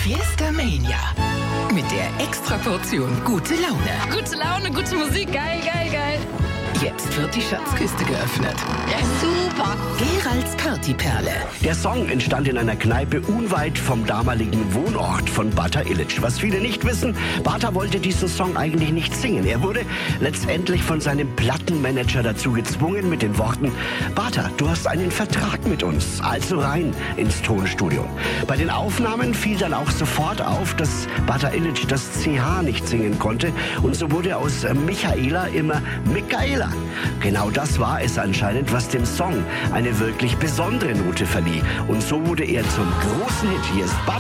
Fiesta Mania. Mit der Extraportion gute Laune. Gute Laune, gute Musik, geil, geil, geil. Jetzt wird die Schatzkiste geöffnet. Ja, super. Geralds Partyperle. Der Song entstand in einer Kneipe unweit vom damaligen Wohnort von Bata Illich. Was viele nicht wissen, Bata wollte diesen Song eigentlich nicht singen. Er wurde letztendlich von seinem Plattenmanager dazu gezwungen mit den Worten: Bata, du hast einen Vertrag mit uns, also rein ins Tonstudio. Bei den Aufnahmen fiel dann auch sofort auf, dass Bata Illich das CH nicht singen konnte, und so wurde aus Michaela immer Michaela. Genau das war es anscheinend, was dem Song eine wirklich besondere Note verlieh. Und so wurde er zum großen Hit. Hier ist Bata